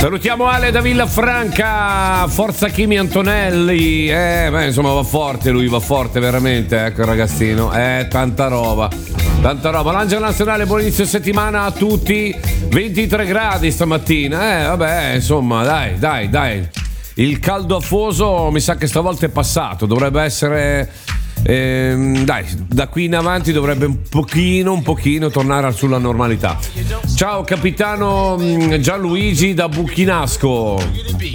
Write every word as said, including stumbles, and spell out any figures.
Salutiamo Ale da Villafranca, forza Kimi Antonelli, eh, beh, insomma va forte lui, va forte veramente, ecco il ragazzino, eh, tanta roba, tanta roba. L'Angelo Nazionale, buon inizio settimana a tutti, ventitré gradi stamattina, eh, vabbè, insomma, dai, dai, dai, il caldo afoso mi sa che stavolta è passato, dovrebbe essere... Ehm, dai, da qui in avanti dovrebbe un pochino, un pochino tornare sulla normalità. Ciao capitano Gianluigi da Buchinasco.